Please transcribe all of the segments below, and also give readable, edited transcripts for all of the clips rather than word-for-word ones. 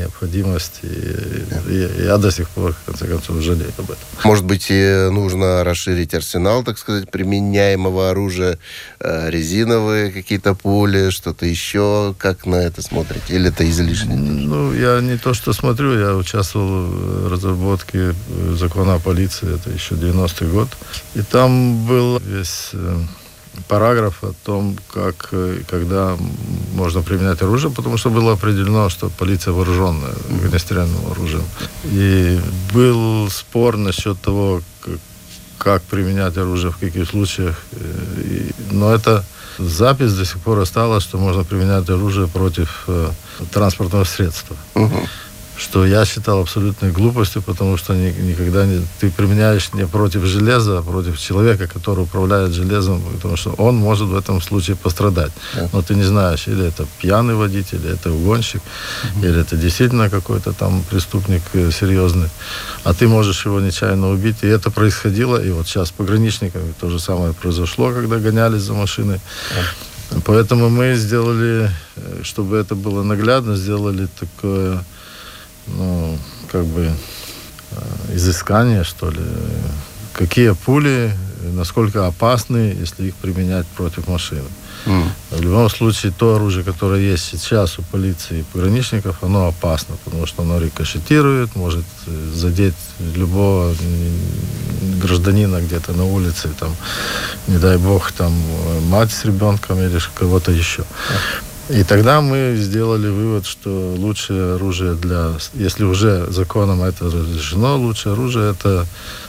необходимость. И я до сих пор, в конце концов, жалею об этом. Может быть, и нужно расширить арсенал, так сказать, применяемого оружия, резиновые какие-то пули, что-то еще. Как на это смотрите? Или это излишне? Ну, я не то что смотрю, я участвовал в разработке закона о полиции, это еще 90-й год. И там был весь параграф о том, как и когда можно применять оружие, потому что было определено, что полиция вооруженная огнестрельным оружием. И был спор насчет того, как применять оружие, в каких случаях. Но это запись до сих пор осталась, что можно применять оружие против транспортного средства. Что я считал абсолютной глупостью, потому что никогда ты применяешь не против железа, а против человека, который управляет железом, потому что он может в этом случае пострадать. Но ты не знаешь, или это пьяный водитель, или это угонщик, или это действительно какой-то там преступник серьезный, а ты можешь его нечаянно убить. И это происходило, и вот сейчас с пограничниками то же самое произошло, когда гонялись за машиной. Поэтому мы сделали, чтобы это было наглядно, сделали такое изыскание, что ли. Какие пули, насколько опасны, если их применять против машины. В любом случае, то оружие, которое есть сейчас у полиции и пограничников, оно опасно, потому что оно рикошетирует, может задеть любого гражданина где-то на улице, там, не дай бог, там, мать с ребенком или кого-то еще. И тогда мы сделали вывод, что лучшее оружие если уже законом это разрешено, лучшее оружие это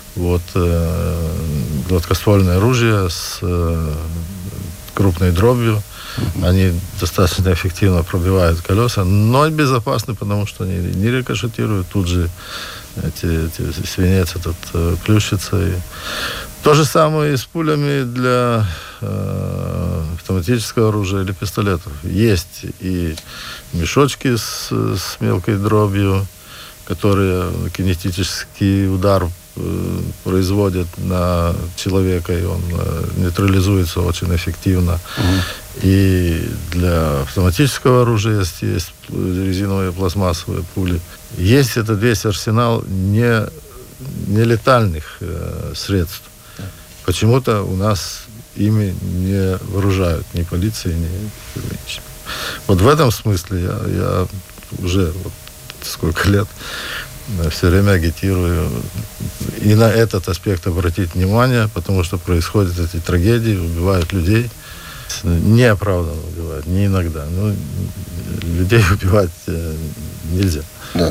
гладкоствольное оружие с крупной дробью. Они достаточно эффективно пробивают колеса, но безопасны, потому что они не рикошетируют, тут же свинец этот плющится. И то же самое и с пулями для автоматического оружия или пистолетов. Есть и мешочки с мелкой дробью, которые кинетический удар производят на человека, и он нейтрализуется очень эффективно. И для автоматического оружия есть резиновые пластмассовые пули. Есть этот весь арсенал нелетальных средств. Почему-то у нас ими не вооружают ни полиции, ни пограничников. Вот в этом смысле я уже сколько лет все время агитирую и на этот аспект обратить внимание, потому что происходят эти трагедии, убивают людей. Неоправданно убивают, не иногда. Но людей убивать нельзя. Да.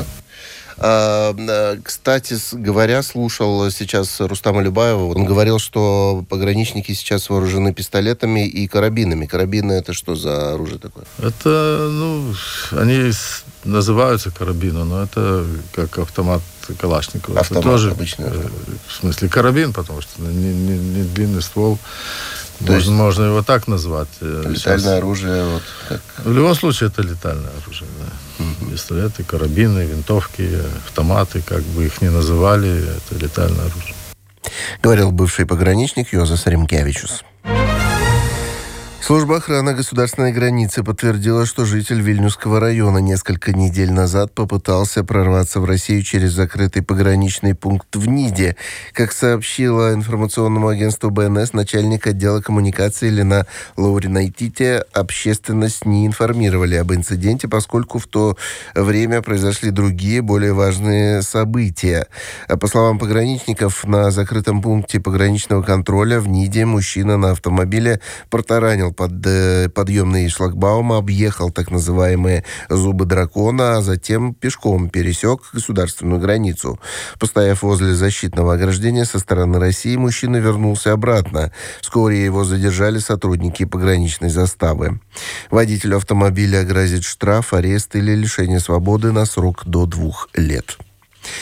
Кстати говоря, слушал сейчас Рустама Любаева. Он говорил, что пограничники сейчас вооружены пистолетами и карабинами. Карабины — это что за оружие такое? Это, они называются карабины, но это как автомат Калашникова. Автомат, это тоже, обычный автомат. В смысле карабин, потому что не длинный ствол. Можно его так назвать. Летальное оружие. В любом случае, это летальное оружие. Да. Пистолеты, карабины, винтовки, автоматы, как бы их ни называли, это летальное оружие. Говорил бывший пограничник Йозас Римкевичус. Служба охраны государственной границы подтвердила, что житель Вильнюсского района несколько недель назад попытался прорваться в Россию через закрытый пограничный пункт в Ниде. Как сообщила информационному агентству БНС начальник отдела коммуникации Лена Лауринайтите, общественность не информировали об инциденте, поскольку в то время произошли другие, более важные события. По словам пограничников, на закрытом пункте пограничного контроля в Ниде мужчина на автомобиле протаранил подъемный шлагбаум, объехал так называемые зубы дракона, а затем пешком пересек государственную границу. Постояв возле защитного ограждения со стороны России, мужчина вернулся обратно. Вскоре его задержали сотрудники пограничной заставы. Водителю автомобиля грозит штраф, арест или лишение свободы на срок до 2 лет.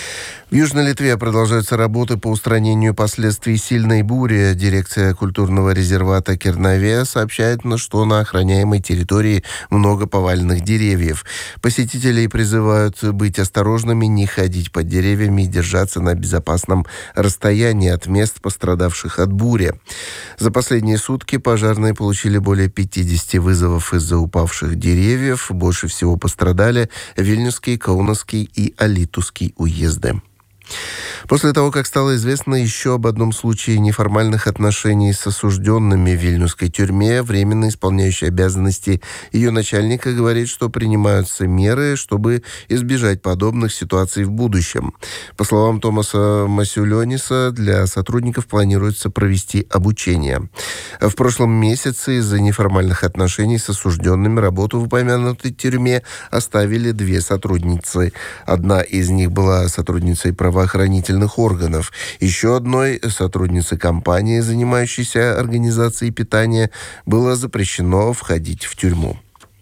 В Южной Литве продолжаются работы по устранению последствий сильной бури. Дирекция культурного резервата Кернаве сообщает, что на охраняемой территории много поваленных деревьев. Посетителей призывают быть осторожными, не ходить под деревьями и держаться на безопасном расстоянии от мест, пострадавших от бури. За последние сутки пожарные получили более 50 вызовов из-за упавших деревьев. Больше всего пострадали Вильнюсский, Каунасский и Алитусский уезды. После того, как стало известно еще об одном случае неформальных отношений с осужденными в Вильнюсской тюрьме, временно исполняющий обязанности ее начальника говорит, что принимаются меры, чтобы избежать подобных ситуаций в будущем. По словам Томаса Масюлёниса, для сотрудников планируется провести обучение. В прошлом месяце из-за неформальных отношений с осужденными работу в упомянутой тюрьме оставили 2 сотрудницы. Одна из них была сотрудницей правоохранительных органов. Еще одной сотруднице компании, занимающейся организацией питания, было запрещено входить в тюрьму.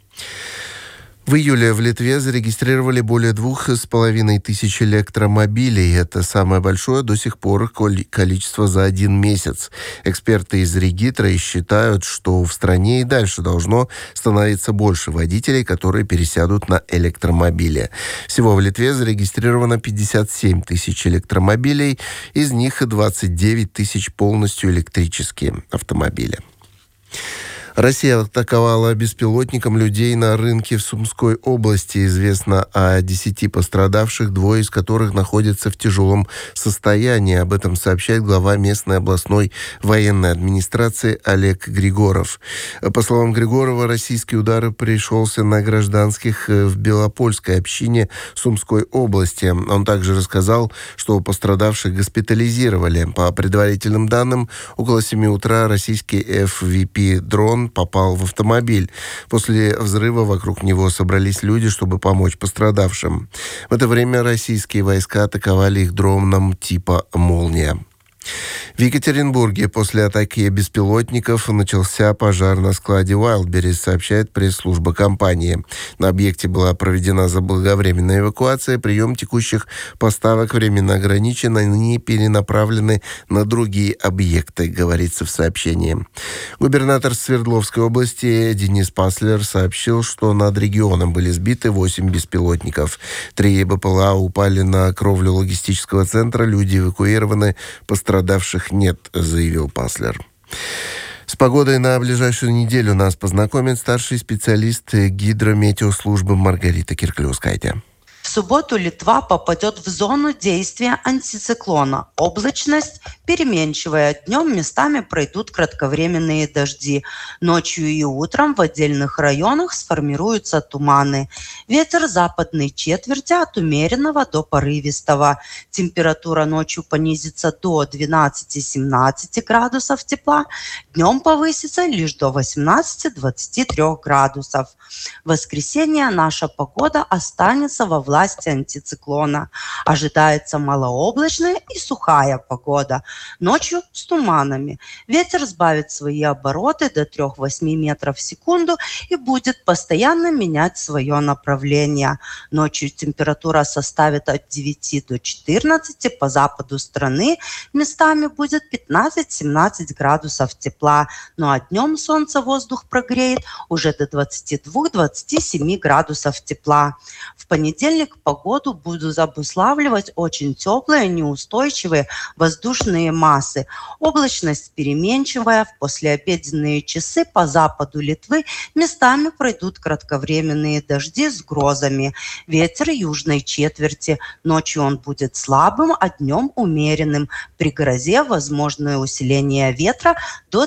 В июле в Литве зарегистрировали более 2500 электромобилей. Это самое большое до сих пор количество за один месяц. Эксперты из Регитра считают, что в стране и дальше должно становиться больше водителей, которые пересядут на электромобили. Всего в Литве зарегистрировано 57 тысяч электромобилей, из них 29 тысяч полностью электрические автомобили. Россия атаковала беспилотником людей на рынке в Сумской области. Известно о 10 пострадавших, 2 из которых находятся в тяжелом состоянии. Об этом сообщает глава местной областной военной администрации Олег Григоров. По словам Григорова, российский удар пришелся на гражданских в Белопольской общине Сумской области. Он также рассказал, что пострадавших госпитализировали. По предварительным данным, около 7 утра российский FVP-дрон попал в автомобиль. После взрыва вокруг него собрались люди, чтобы помочь пострадавшим. В это время российские войска атаковали их дроном типа «Молния». В Екатеринбурге после атаки беспилотников начался пожар на складе Wildberries, сообщает пресс-служба компании. На объекте была проведена заблаговременная эвакуация, прием текущих поставок временно ограничен, они перенаправлены на другие объекты, говорится в сообщении. Губернатор Свердловской области Денис Паслер сообщил, что над регионом были сбиты 8 беспилотников. 3 БПЛА упали на кровлю логистического центра, люди эвакуированы, пострадавших нет, заявил Паслер. С погодой на ближайшую неделю нас познакомит старший специалист гидрометеослужбы Маргарита Кирклюскайте. В субботу Литва попадет в зону действия антициклона. Облачность переменчивая. Днем местами пройдут кратковременные дожди. Ночью и утром в отдельных районах сформируются туманы. Ветер западной четверти от умеренного до порывистого. Температура ночью понизится до 12-17 градусов тепла. Днем повысится лишь до 18-23 градусов. В воскресенье наша погода останется во власти антициклона. Ожидается малооблачная и сухая погода. Ночью с туманами. Ветер сбавит свои обороты до 3-8 метров в секунду и будет постоянно менять свое направление. Ночью температура составит от 9 до 14. По западу страны местами будет 15-17 градусов тепла. Ну а днем солнце воздух прогреет уже до 22-27 градусов тепла. В понедельник погоду будут обуславливать очень теплые, неустойчивые воздушные массы. Облачность переменчивая. В послеобеденные часы по западу Литвы местами пройдут кратковременные дожди с грозами. Ветер южной четверти. Ночью он будет слабым, а днем умеренным. При грозе возможное усиление ветра до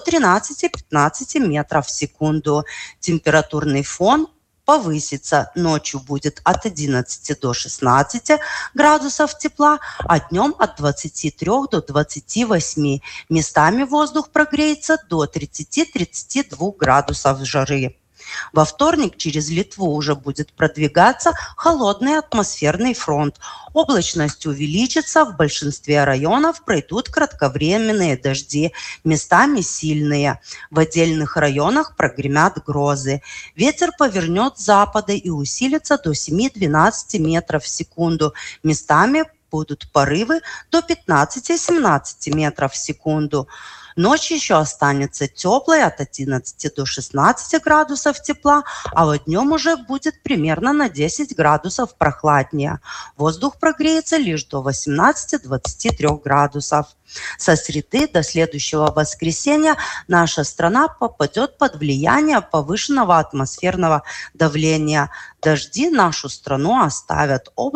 13-15 метров в секунду. Температурный фон повысится. Ночью будет от 11 до 16 градусов тепла, а днем от 23 до 28. Местами воздух прогреется до 30-32 градусов жары. Во вторник через Литву уже будет продвигаться холодный атмосферный фронт. Облачность увеличится, в большинстве районов пройдут кратковременные дожди, местами сильные. В отдельных районах прогремят грозы. Ветер повернет с запада и усилится до 7-12 метров в секунду. Местами будут порывы до 15-17 метров в секунду. Ночь еще останется теплой от 11 до 16 градусов тепла, а вот днем уже будет примерно на 10 градусов прохладнее. Воздух прогреется лишь до 18-23 градусов. Со среды до следующего воскресенья наша страна попадет под влияние повышенного атмосферного давления. Дожди нашу страну оставят.